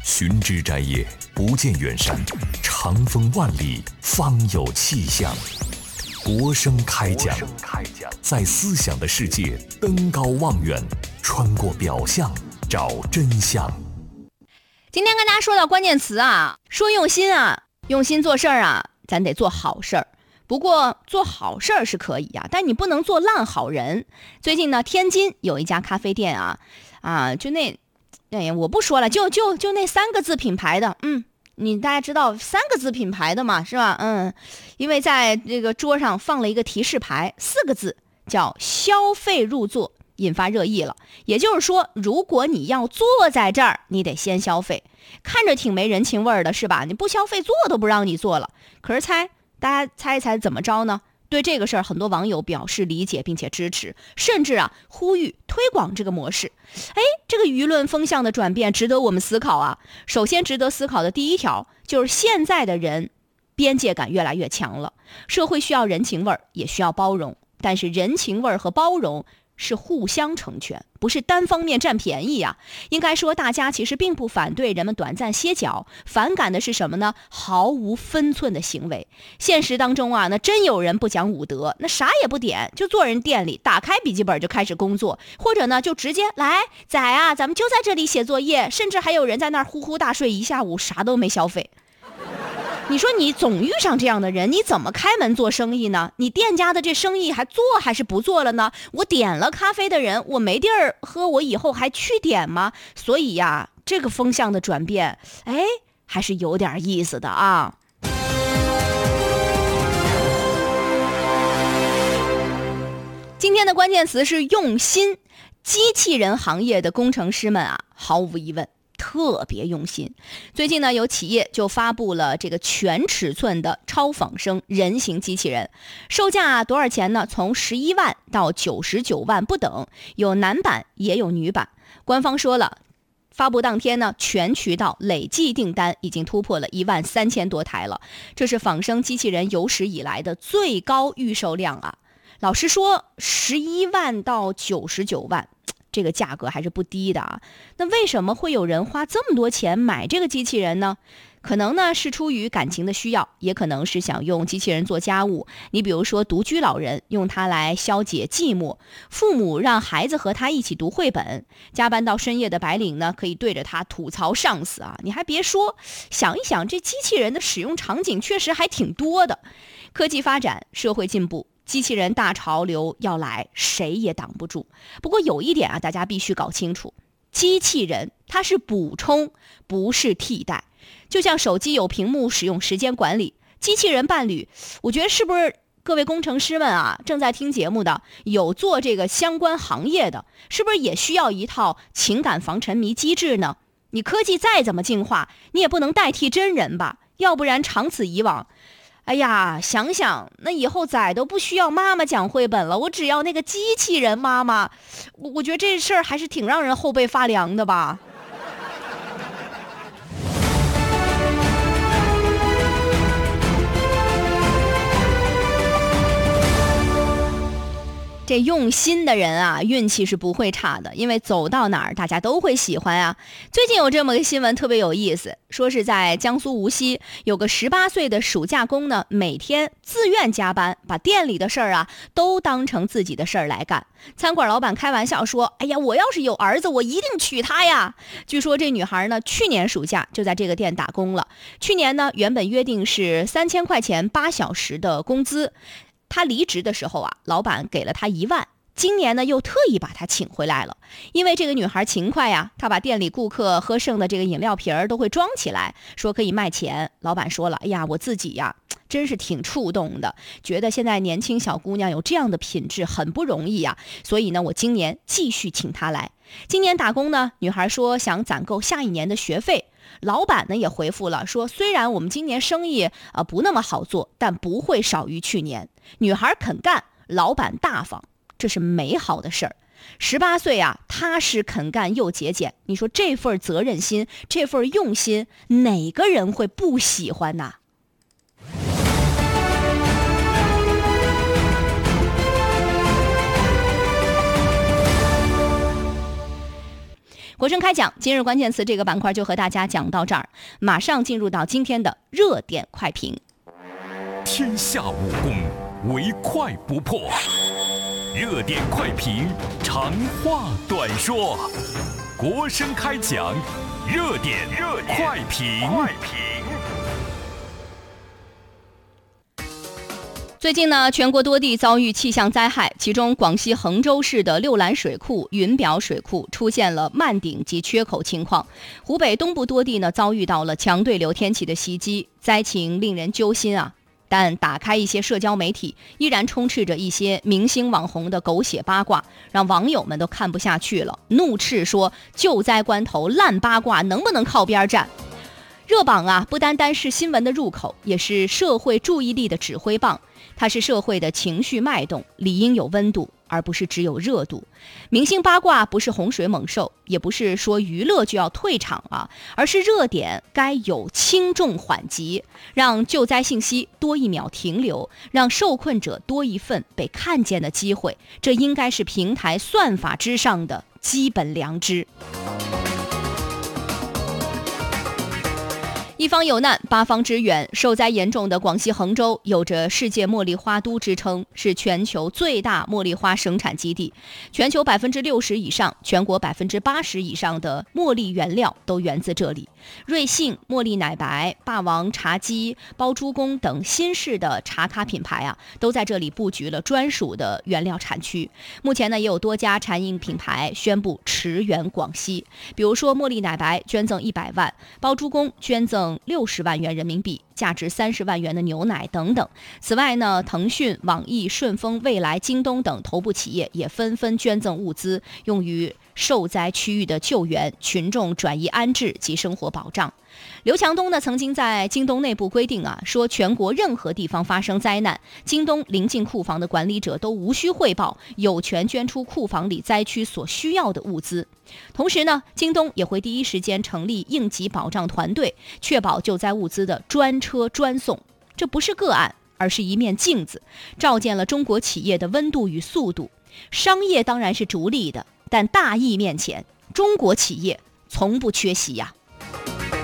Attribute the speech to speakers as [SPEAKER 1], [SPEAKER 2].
[SPEAKER 1] 寻枝摘叶，不见远山，长风万里，方有气象。国声开讲，在思想的世界登高望远，穿过表象，找真相。
[SPEAKER 2] 今天跟大家说到关键词啊，说用心啊，用心做事儿啊，咱得做好事儿。不过做好事儿是可以啊，但你不能做烂好人。最近呢，天津有一家咖啡店我不说了，就那3个字品牌的，大家知道3个字品牌的嘛，是吧？因为在这个桌上放了一个提示牌，4个字叫消费入座，引发热议了。也就是说，如果你要坐在这儿，你得先消费，看着挺没人情味儿的，是吧？你不消费，坐都不让你坐了。可是大家猜一猜怎么着呢？对这个事儿，很多网友表示理解并且支持，甚至呼吁推广这个模式。这个舆论风向的转变值得我们思考啊。首先值得思考的第一条就是现在的人边界感越来越强了，社会需要人情味儿，也需要包容，但是人情味儿和包容是互相成全，不是单方面占便宜啊。应该说大家其实并不反对人们短暂歇脚，反感的是什么呢？毫无分寸的行为。现实当中那真有人不讲武德，那啥也不点，就坐人店里，打开笔记本就开始工作，或者呢就直接来仔啊，咱们就在这里写作业，甚至还有人在那儿呼呼大睡一下午，啥都没消费。你说你总遇上这样的人，你怎么开门做生意呢？你店家的这生意还做还是不做了呢？我点了咖啡的人，我没地儿喝，我以后还去点吗？所以这个风向的转变，还是有点意思的啊。今天的关键词是用心。机器人行业的工程师们毫无疑问特别用心。最近呢，有企业就发布了这个全尺寸的超仿生人形机器人，售价多少钱呢？从11万到99万不等，有男版也有女版。官方说了，发布当天呢，全渠道累计订单已经突破了13000多台了，这是仿生机器人有史以来的最高预售量啊。老实说，11万到99万。这个价格还是不低的啊。那为什么会有人花这么多钱买这个机器人呢？可能呢是出于感情的需要，也可能是想用机器人做家务。你比如说独居老人用它来消解寂寞，父母让孩子和他一起读绘本，加班到深夜的白领呢可以对着它吐槽上司啊。你还别说，想一想这机器人的使用场景确实还挺多的。科技发展，社会进步，机器人大潮流要来，谁也挡不住。不过有一点大家必须搞清楚，机器人它是补充，不是替代。就像手机有屏幕使用时间管理，机器人伴侣，我觉得是不是各位工程师们正在听节目的，有做这个相关行业的，是不是也需要一套情感防沉迷机制呢？你科技再怎么进化，你也不能代替真人吧，要不然长此以往，想想那以后仔都不需要妈妈讲绘本了，我只要那个机器人妈妈。我觉得这事儿还是挺让人后背发凉的吧。这用心的人运气是不会差的，因为走到哪儿大家都会喜欢啊。最近有这么个新闻特别有意思，说是在江苏无锡有个18岁的暑假工呢，每天自愿加班，把店里的事儿都当成自己的事儿来干。餐馆老板开玩笑说，我要是有儿子，我一定娶她呀。据说这女孩呢，去年暑假就在这个店打工了。去年呢，原本约定是3000块钱8小时的工资，他离职的时候老板给了他1万，今年呢又特意把他请回来了。因为这个女孩勤快呀，她把店里顾客喝剩的这个饮料瓶都会装起来，说可以卖钱。老板说了，我自己真是挺触动的，觉得现在年轻小姑娘有这样的品质很不容易所以呢我今年继续请她来。今年打工呢，女孩说想攒够下一年的学费。老板呢也回复了，说虽然我们今年生意不那么好做，但不会少于去年。女孩肯干，老板大方，这是美好的事儿。18岁踏实肯干又节俭，你说这份责任心，这份用心，哪个人会不喜欢呢？ 国声开讲今日关键词这个板块就和大家讲到这儿，马上进入到今天的热点快评。
[SPEAKER 1] 天下武功，唯快不破。热点快评，长话短说。国声开讲，热点快评。
[SPEAKER 2] 最近呢，全国多地遭遇气象灾害，其中广西衡州市的六兰水库、云表水库出现了漫顶及缺口情况，湖北东部多地呢遭遇到了强对流天气的袭击，灾情令人揪心啊。但打开一些社交媒体，依然充斥着一些明星网红的狗血八卦，让网友们都看不下去了，怒斥说救灾关头烂八卦能不能靠边站？热榜啊，不单单是新闻的入口，也是社会注意力的指挥棒。它是社会的情绪脉动，理应有温度，而不是只有热度。明星八卦不是洪水猛兽，也不是说娱乐就要退场啊，而是热点该有轻重缓急，让救灾信息多一秒停留，让受困者多一份被看见的机会，这应该是平台算法之上的基本良知。一方有难，八方支援。受灾严重的广西衡州有着世界茉莉花都之称，是全球最大茉莉花生产基地。全球60%以上，全国80%以上的茉莉原料都源自这里。瑞幸、茉莉奶白、霸王茶姬、包租公等新式的茶咖品牌啊，都在这里布局了专属的原料产区。目前呢，也有多家茶饮品牌宣布驰援广西，比如说茉莉奶白捐赠100万，包租公捐赠60万元人民币，价值30万元的牛奶等等。此外呢，腾讯、网易、顺丰、未来、京东等头部企业也纷纷捐赠物资，用于受灾区域的救援、群众转移安置及生活保障。刘强东呢曾经在京东内部规定啊，说全国任何地方发生灾难，京东临近库房的管理者都无需汇报，有权捐出库房里灾区所需要的物资。同时呢，京东也会第一时间成立应急保障团队，确保救灾物资的专车专送。这不是个案，而是一面镜子，照见了中国企业的温度与速度。商业当然是逐利的，但大义面前，中国企业从不缺席呀。